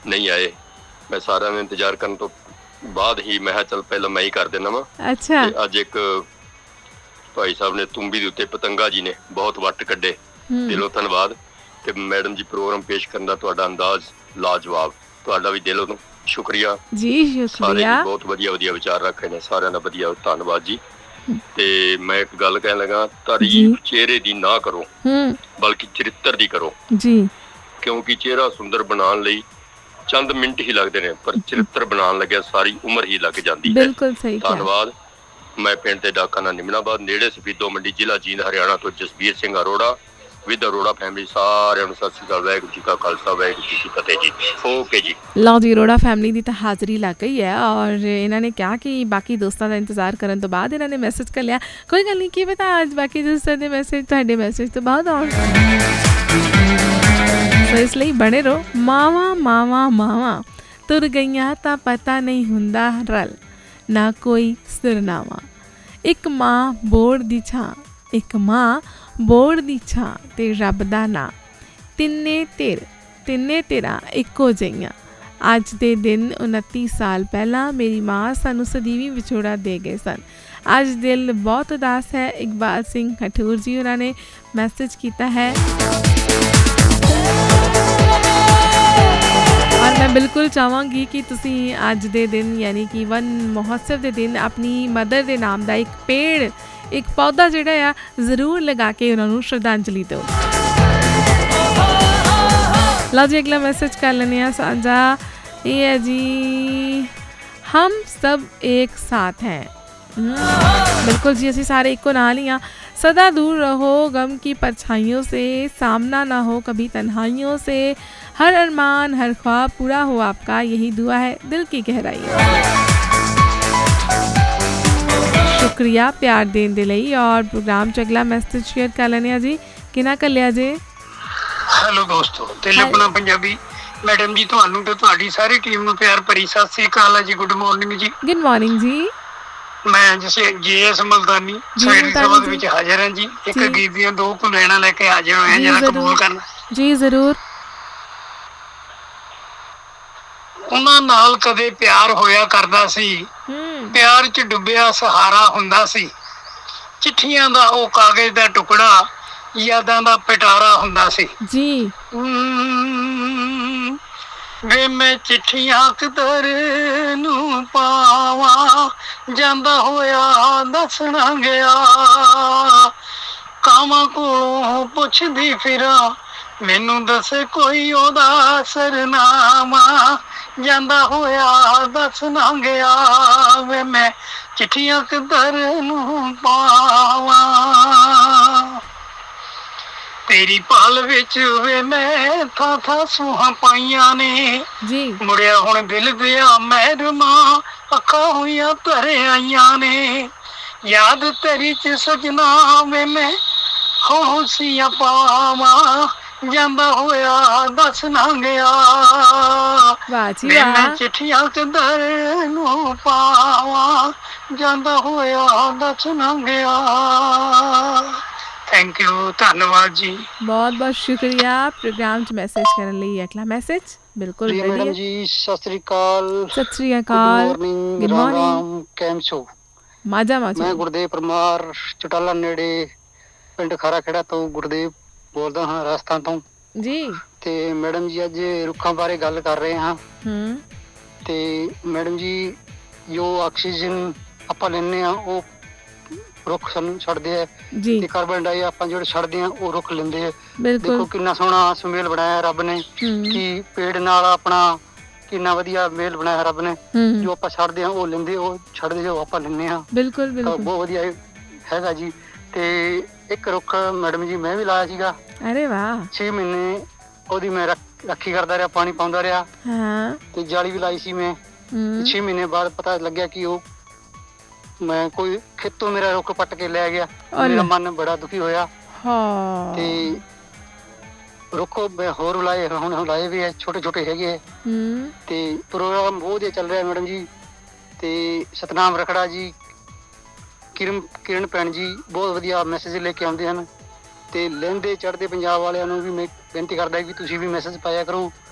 नहीं आए। मैं सारा इंतजार करने तो बाद ही मैं चल पहले मैं ही कर देना वा। अच्छा। अज एक भाई साहब ने तुंबी दे उत्ते पतंगा जी ने बहुत वट कड्डे, दिलों धन्नवाद। ते मैडम जी प्रोग्राम पेश करने दा तुहाडा अंदाज लाजवाब, तुहाडा भी दिलों तो शुक्रिया जी। सारे शुक्रिया। जी, बहुत वधिया वधिया विचार रखे ने, सारिਆਂ ਦਾ वधिया धन्नवाद जी। ते मैं एक गल कहन लगा, तारीफ चेहरे दी ना करो बल्कि चरित्र दी करो जी, क्योंकि चेहरा सुंदर बनाने लई चंद मिनट ही लगते हैं पर चरित्र बनाने लगे सारी उम्र ही लग जाती है। बिल्कुल सही कहा। धन्नवाद। मैं पिंड ते डाकाना निमनाबाद नेड़े सफीदो मंडी जिला जींद हरियाणा तो जसबीर सिंह अरोड़ा विद अरोड़ा फैमिली सारिਆਂ ਨੂੰ ਸਤਿ ਸ਼੍ਰੀ ਅਕਾਲ। ਵਾਹਿਗੁਰੂ ਜੀ ਕਾ ਖਾਲਸਾ ਵਾਹਿਗੁਰੂ ਜੀ ਕੀ ਫਤਿਹ ਜੀ। ओके जी। ਲਓ ਜੀ, ਅਰੋੜਾ ਫੈਮਿਲੀ ਦੀ ਤਾਂ ਹਾਜ਼ਰੀ ਲੱਗ ਗਈ ਹੈ ਔਰ ਇਹਨਾਂ ਨੇ ਕਿਹਾ ਕਿ ਬਾਕੀ ਦੋਸਤਾਂ ਦਾ ਇੰਤਜ਼ਾਰ ਕਰਨ ਤੋਂ ਬਾਅਦ ਇਹਨਾਂ ਨੇ ਮੈਸੇਜ ਕਰ ਲਿਆ। ਕੋਈ ਗੱਲ ਨਹੀਂ, ਕੀ ਪਤਾ ਅੱਜ ਬਾਕੀ ਦੋਸਤਾਂ ਦੇ ਮੈਸੇਜ ਤੁਹਾਡੇ ਮੈਸੇਜ ਤੋਂ ਬਾਅਦ ਆਉਣ। ਸੋ ਇਸ ਲਈ ਬਣੇ ਰਹੋ। ਮਾਵਾਂ ਮਾਵਾਂ ਮਾਵਾਂ ਤੁਰ ਗਈਆਂ ਤਾਂ ਪਤਾ ਨਹੀਂ ਹੁੰਦਾ ਰਲ ਨਾ ਕੋਈ ਸਿਰਨਾਵਾ। ਇੱਕ ਮਾਂ ਬੋੜ ਦੀ ਛਾਂ, ਇੱਕ ਮਾਂ ਬੋੜ ਦੀ ਛਾਂ ਤੇ ਰੱਬ ਦਾ ਨਾਂ, ਤਿੰਨੇ ਧਿਰਾਂ ਇੱਕੋ ਜਿਹੀਆਂ। ਅੱਜ ਦੇ ਦਿਨ 29 ਸਾਲ ਪਹਿਲਾਂ ਮੇਰੀ ਮਾਂ ਸਾਨੂੰ ਸਦੀਵੀ ਵਿਛੋੜਾ ਦੇ ਗਏ ਸਨ। ਅੱਜ ਦਿਲ ਬਹੁਤ ਉਦਾਸ ਹੈ। ਇਕਬਾਲ ਸਿੰਘ ਖਟੂਰ ਜੀ ਉਹਨਾਂ ਨੇ ਮੈਸੇਜ ਕੀਤਾ ਹੈ ਔਰ ਮੈਂ ਬਿਲਕੁਲ ਚਾਹਾਂਗੀ ਕਿ ਤੁਸੀਂ ਅੱਜ ਦੇ ਦਿਨ ਯਾਨੀ ਕਿ ਵਨ ਮਹੋਤਸਵ ਦੇ ਦਿਨ ਆਪਣੀ ਮਦਰ ਦੇ ਨਾਮ ਦਾ ਇੱਕ ਪੇੜ, ਇੱਕ ਪੌਦਾ ਜਿਹੜਾ ਆ ਜ਼ਰੂਰ ਲਗਾ ਕੇ ਉਹਨਾਂ ਨੂੰ ਸ਼ਰਧਾਂਜਲੀ ਦਿਓ। ਲਓ ਜੀ, ਅਗਲਾ ਮੈਸੇਜ ਕਰ ਲੈਂਦੇ ਹਾਂ ਸਾਂਝਾ। ਇਹ ਹੈ ਜੀ, ਹਮ ਸਭ ਇੱਕ ਸਾਥ ਹੈ। ਬਿਲਕੁਲ ਜੀ, ਅਸੀਂ ਸਾਰੇ ਇੱਕੋ ਨਾਲ ਹੀ ਹਾਂ। सदा दूर रहो गम की परछाइयों से, सामना ना हो कभी तन्हाइयों से, हर अरमान हर ख्वाब पूरा हो आपका, यही दुआ है दिल की गहराई। शुक्रिया प्यार देने दे लई। और प्रोग्राम च अगला मैसेज शेयर कर लेने जी। किना कर लिया जे। हेलो दोस्तों, दिल अपना पंजाबी मैडम जी, ਤੁਹਾਨੂੰ ਤੇ ਤੁਹਾਡੀ ਸਾਰੀ ਟੀਮ ਨੂੰ ਪਿਆਰ ਭਰੀ ਸਤਿ ਸ੍ਰੀ ਅਕਾਲ ਜੀ। ਗੁੱਡ ਮਾਰਨਿੰਗ ਜੀ। गुड मॉर्निंग जी। ਮੈਂ ਜਿਸੇ ਜੀਐਸ ਮਲਦਾਨੀ ਸਵੇਰੀ ਸਭਾ ਦੇ ਵਿੱਚ ਹਾਜ਼ਰ ਹਾਂ ਜੀ। ਇੱਕ ਗੀਤ ਦੀਆਂ ਦੋ ਕੁਲੈਣਾ ਲੈ ਕੇ ਹਾਜ਼ਰ ਹੋਏ ਹਾਂ, ਜਰਾ ਕਬੂਲ ਕਰਨਾ ਜੀ। ਜ਼ਰੂਰ। ਉਹਨਾਂ ਨਾਲ ਕਦੇ ਪਿਆਰ ਹੋਇਆ ਕਰਦਾ ਸੀ, ਪਿਆਰ 'ਚ ਡੁੱਬਿਆ ਸਹਾਰਾ ਹੁੰਦਾ ਸੀ। ਚਿੱਠੀਆਂ ਦਾ ਉਹ ਕਾਗਜ਼ ਦਾ ਟੁਕੜਾ, ਯਾਦਾਂ ਦਾ ਪਿਟਾਰਾ ਹੁੰਦਾ ਸੀ ਜੀ। ਵੇ ਮੈਂ ਚਿੱਠੀਆਂ ਕਦਰ ਨੂੰ ਪਾਵਾਂ, ਜਾਂਦਾ ਹੋਇਆ ਦੱਸਣਾ ਗਿਆ। ਕਾਵਾਂ ਕੋਲੋਂ ਪੁੱਛਦੀ ਫਿਰਾਂ, ਮੈਨੂੰ ਦੱਸੇ ਕੋਈ ਉਹਦਾ ਸਰਨਾਮਾ, ਜਾਂਦਾ ਹੋਇਆ ਦੱਸਣਾ ਗਿਆ। ਵੇ ਮੈਂ ਚਿੱਠੀਆਂ ਕਦਰ ਨੂੰ ਪਾਵਾਂ, ਤੇਰੀ ਪਾਲ ਵਿੱਚ ਵੇ ਮੈਂ ਥਾਂ ਸੂਹਾਂ ਪਾਈਆਂ ਨੇ। ਮੁੜਿਆ ਹੁਣ ਦਿਲ ਦਿਆ ਮਹਿਰਮਾ, ਅੱਖਾਂ ਹੋਈਆਂ ਧਰੇ ਆਈਆਂ ਨੇ। ਯਾਦ ਤੇਰੀ ਚ ਸਜਣਾ ਵੇ ਮੈਂ ਹੌਸੀਆਂ ਪਾਵਾਂ, ਜਾਂਦਾ ਹੋਇਆ ਦੱਸ ਨਾ ਗਿਆ। ਮੈਂ ਚਿੱਠੀਆਂ ਕਦਰ ਨੂੰ ਪਾਵਾਂ, ਜਾਂਦਾ ਹੋਇਆ ਦੱਸ ਨਾ ਗਿਆ। ਥੈਂਕ ਯੂ, ਧੰਨਵਾਦ ਜੀ। ਬਹੁਤ ਬਹੁਤ ਸ਼ੁਕਰੀਆ ਪ੍ਰੋਗਰਾਮ 'ਚ ਮੈਸੇਜ ਕਰਨ ਲਈ। ਅਗਲਾ ਮੈਸੇਜ ਬਿਲਕੁਲ ਜੀ ਮੈਡਮ ਜੀ, ਸਤਿ ਸ੍ਰੀ ਅਕਾਲ। ਸਤਿ ਸ੍ਰੀ ਅਕਾਲ। Good morning. ਕੈਮ ਛੋ? ਮਾਝਾ ਮੈਂ ਗੁਰਦੇਵ ਪਰਮਾਰ, ਚਟਾਲਾ ਨੇੜੇ ਪਿੰਡ ਖਾਰਾ ਖੇੜਾ ਤੋਂ ਗੁਰਦੇਵ ਬੋਲਦਾ ਹਾਂ, ਰਾਜਸਥਾਨ ਤੋਂ ਜੀ। ਤੇ ਮੈਡਮ ਜੀ ਅੱਜ ਰੁੱਖਾਂ ਬਾਰੇ ਗੱਲ ਕਰ ਰਹੇ ਹਾਂ। ਤੇ ਮੈਡਮ ਜੀ, ਜੋ ਆਕਸੀਜਨ ਆਪਾਂ ਲੈਂਦੇ ਹਾਂ ਉਹ ਰੁੱਖ ਸਾਨੂੰ ਛੱਡਦੇ ਆ, ਤੇ ਕਾਰਬਨ ਡਾਈ ਆਪਾਂ ਜਿਹੜੇ ਛੱਡਦੇ ਆ ਉਹ ਰੁੱਖ ਲੈਂਦੇ ਆ। ਦੇਖੋ ਕਿੰਨਾ ਸੋਹਣਾ ਸੁਮੇਲ ਬਣਾਇਆ ਰੱਬ ਨੇ, ਕਿ ਪੇੜ ਨਾਲ ਆਪਣਾ ਕਿੰਨਾ ਵਧੀਆ ਮੇਲ ਬਣਾਇਆ ਰੱਬ ਨੇ। ਜੋ ਆਪਾਂ ਛੱਡਦੇ ਆ ਉਹ ਲੈਂਦੇ, ਉਹ ਛੱਡਦੇ ਜੋ ਆਪਾਂ ਲੈਂਦੇ ਆ। ਬਿਲਕੁਲ ਬਹੁਤ ਵਧੀਆ ਹੈਗਾ ਜੀ। ਤੇ ਇੱਕ ਰੁੱਖ ਮੈਡਮ ਜੀ ਮੈਂ ਵੀ ਲਾਇਆ ਸੀਗਾ। ਅਰੇ ਵਾਹ। 6 ਮਹੀਨੇ ਉਹਦੀ ਮੈਂ ਰਾਖੀ ਕਰਦਾ ਰਿਹਾ, ਪਾਣੀ ਪਾਉਂਦਾ ਰਿਹਾ, ਤੇ ਜਾਲੀ ਵੀ ਲਾਈ ਸੀ ਮੈਂ। 6 ਮਹੀਨੇ ਬਾਅਦ ਪਤਾ ਲੱਗਿਆ ਕਿ ਉਹ ਮੈਂ ਕੋਈ ਖੇਤੋਂ ਮੇਰਾ ਰੁੱਖ ਪੱਟ ਕੇ ਲੈ ਗਿਆ। ਮੇਰਾ ਮਨ ਬੜਾ ਦੁਖੀ ਹੋਇਆ। ਤੇ ਰੁੱਖ ਹੋਰ ਲਾਏ, ਹੁਣ ਲਾਏ ਵੀ ਹੈ, ਛੋਟੇ ਛੋਟੇ ਹੈਗੇ ਹੈ। ਤੇ ਪ੍ਰੋਗਰਾਮ ਬਹੁਤ ਵਧੀਆ ਚੱਲ ਰਿਹਾ ਮੈਡਮ ਜੀ। ਤੇ ਸਤਨਾਮ ਰਖੜਾ ਜੀ, ਕਿਰਨ ਭੈਣ ਜੀ ਬਹੁਤ ਵਧੀਆ ਮੈਸੇਜ ਲੈ ਕੇ ਆਉਂਦੇ ਹਨ। ਤੇ ਲਹਿੰਦੇ ਚੜ੍ਹਦੇ ਪੰਜਾਬ ਵਾਲਿਆਂ ਨੂੰ ਵੀ ਮੈਂ ਬੇਨਤੀ ਕਰਦਾ ਕਿ ਤੁਸੀਂ ਵੀ ਮੈਸੇਜ ਪਾਇਆ ਕਰੋ।